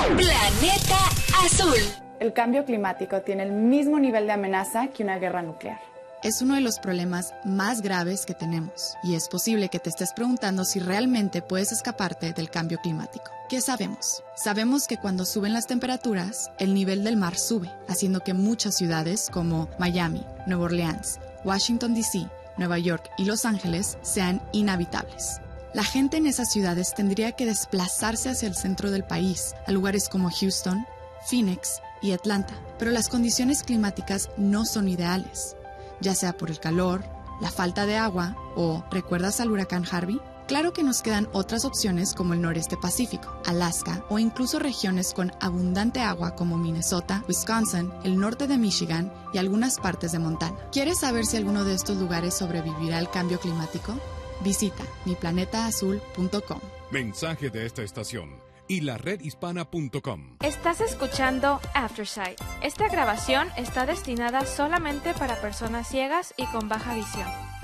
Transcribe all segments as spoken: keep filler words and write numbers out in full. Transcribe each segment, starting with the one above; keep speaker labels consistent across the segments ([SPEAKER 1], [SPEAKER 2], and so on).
[SPEAKER 1] Planeta Azul.
[SPEAKER 2] El cambio climático tiene el mismo nivel de amenaza que una guerra nuclear.
[SPEAKER 3] Es uno de los problemas más graves que tenemos y es posible que te estés preguntando si realmente puedes escaparte del cambio climático. ¿Qué sabemos? Sabemos que cuando suben las temperaturas, el nivel del mar sube, haciendo que muchas ciudades como Miami, Nueva Orleans, Washington D C, Nueva York y Los Ángeles sean inhabitables. La gente en esas ciudades tendría que desplazarse hacia el centro del país, a lugares como Houston, Phoenix y Atlanta, pero las condiciones climáticas no son ideales. Ya sea por el calor, la falta de agua o, ¿recuerdas al huracán Harvey? Claro que nos quedan otras opciones como el noreste pacífico, Alaska o incluso regiones con abundante agua como Minnesota, Wisconsin, el norte de Michigan y algunas partes de Montana. ¿Quieres saber si alguno de estos lugares sobrevivirá al cambio climático? Visita mi planeta azul punto com.
[SPEAKER 4] Mensaje de esta estación y la red hispana punto com.
[SPEAKER 5] Estás escuchando Aftersight. Esta grabación está destinada solamente para personas ciegas y con baja visión.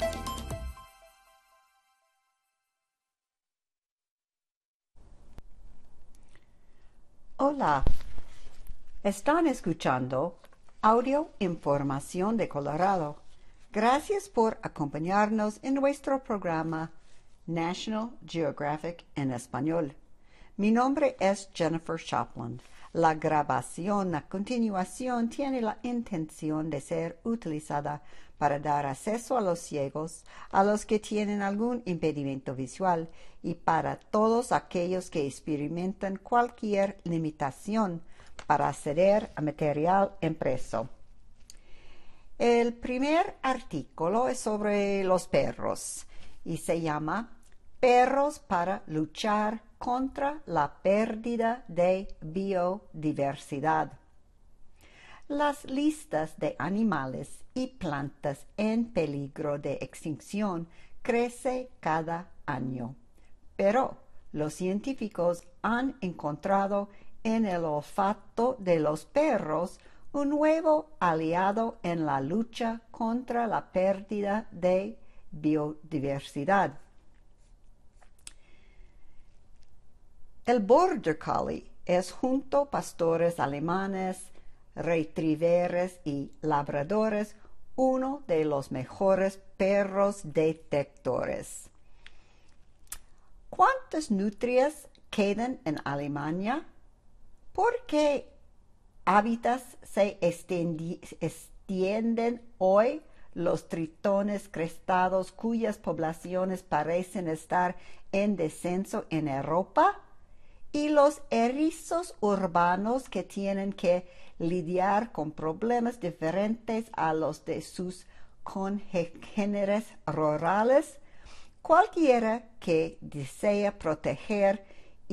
[SPEAKER 6] Hola. Están escuchando Audio Información de Colorado. Gracias por acompañarnos en nuestro programa National Geographic en español. Mi nombre es Jennifer Shopland. La grabación a continuación tiene la intención de ser utilizada para dar acceso a los ciegos, a los que tienen algún impedimento visual y para todos aquellos que experimentan cualquier limitación para acceder a material impreso. El primer artículo es sobre los perros y se llama Perros para luchar contra la pérdida de biodiversidad. Las listas de animales y plantas en peligro de extinción crecen cada año, pero los científicos han encontrado en el olfato de los perros un nuevo aliado en la lucha contra la pérdida de biodiversidad. El Border Collie es, junto a pastores alemanes, retrievers y labradores, uno de los mejores perros detectores. ¿Cuántas nutrias quedan en Alemania? ¿Por qué hábitats se extienden hoy los tritones crestados cuyas poblaciones parecen estar en descenso en Europa? Y los erizos urbanos que tienen que lidiar con problemas diferentes a los de sus congéneres rurales. Cualquiera que desea proteger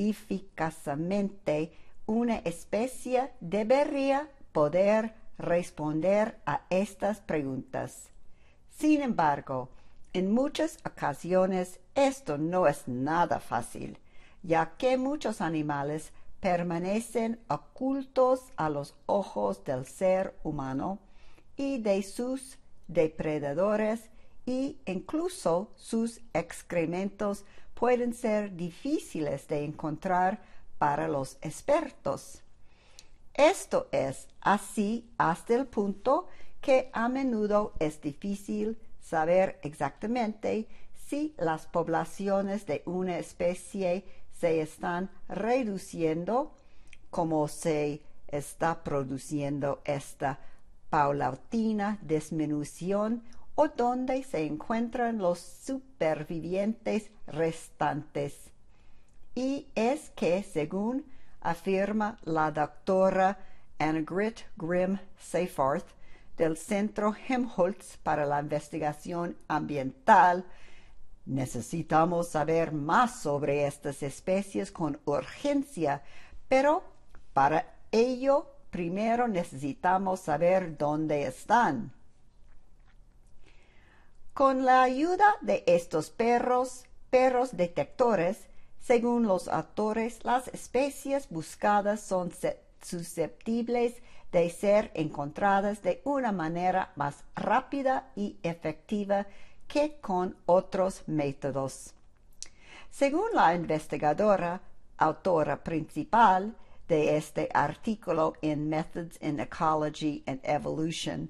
[SPEAKER 6] eficazmente una especie debería poder responder a estas preguntas. Sin embargo, en muchas ocasiones esto no es nada fácil, ya que muchos animales permanecen ocultos a los ojos del ser humano y de sus depredadores, e incluso sus excrementos pueden ser difíciles de encontrar para los expertos. Esto es así hasta el punto que a menudo es difícil saber exactamente si las poblaciones de una especie se están reduciendo, como se está produciendo esta paulatina disminución, o dónde se encuentran los supervivientes restantes. Y es que, según afirma la doctora Annegret Grimm-Seyfarth del Centro Helmholtz para la Investigación Ambiental, necesitamos saber más sobre estas especies con urgencia, pero para ello primero necesitamos saber dónde están. Con la ayuda de estos perros, perros detectores, según los autores, las especies buscadas son susceptibles de ser encontradas de una manera más rápida y efectiva que con otros métodos. Según la investigadora, autora principal de este artículo en Methods in Ecology and Evolution.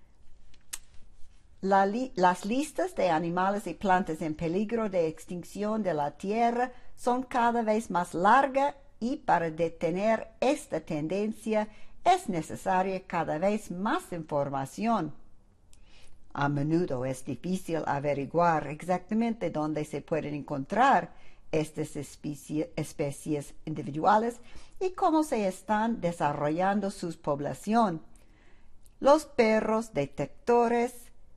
[SPEAKER 6] La li- las listas de animales y plantas en peligro de extinción de la Tierra son cada vez más largas y para detener esta tendencia es necesaria cada vez más información. A menudo es difícil averiguar exactamente dónde se pueden encontrar estas especie- especies individuales y cómo se están desarrollando su población. Los perros detectores,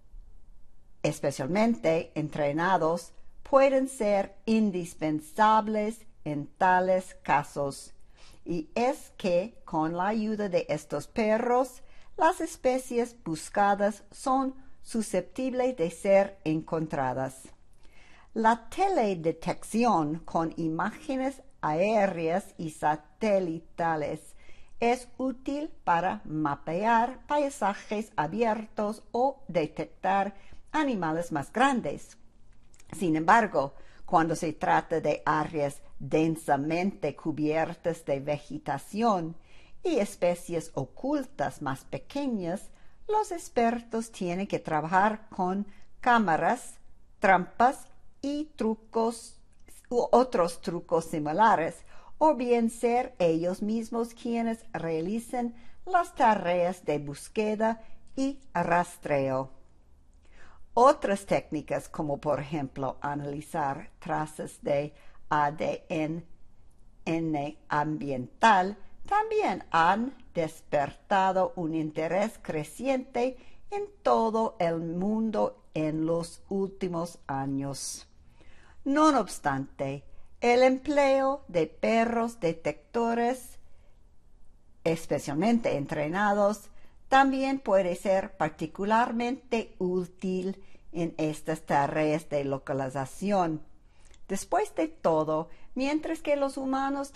[SPEAKER 6] especialmente entrenados, pueden ser indispensables en tales casos. Y es que, con la ayuda de estos perros, las especies buscadas son susceptibles de ser encontradas. La teledetección con imágenes aéreas y satelitales es útil para mapear paisajes abiertos o detectar animales más grandes. Sin embargo, cuando se trata de áreas densamente cubiertas de vegetación y especies ocultas más pequeñas, los expertos tienen que trabajar con cámaras, trampas y trucos u otros trucos similares, o bien ser ellos mismos quienes realicen las tareas de búsqueda y rastreo. Otras técnicas, como por ejemplo analizar trazas de A D N ambiental, también han despertado un interés creciente en todo el mundo en los últimos años. No obstante, el empleo de perros detectores, especialmente entrenados, también puede ser particularmente útil en estas tareas de localización. Después de todo, mientras que los humanos